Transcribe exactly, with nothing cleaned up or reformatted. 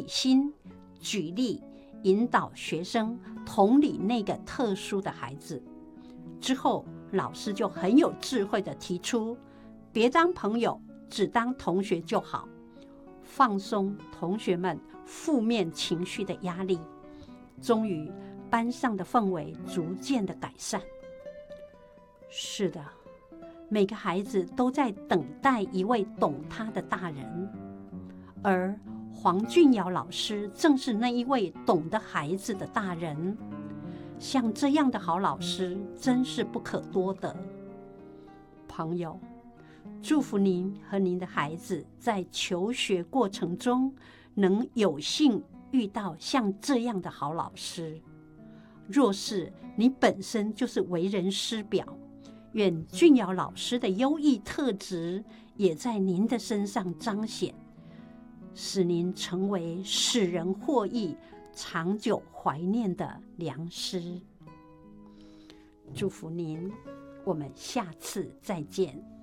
心、举例，引导学生同理那个特殊的孩子。之后，老师就很有智慧地提出，别当朋友，只当同学就好，放松同学们负面情绪的压力。终于，班上的氛围逐渐的改善。是的，每个孩子都在等待一位懂他的大人，而黄俊尧老师正是那一位懂得孩子的大人。像这样的好老师真是不可多得。朋友，祝福您和您的孩子在求学过程中能有幸遇到像这样的好老师。若是你本身就是为人师表，愿俊尧老师的优异特质也在您的身上彰显，使您成为使人获益、长久怀念的良师。祝福您，我们下次再见。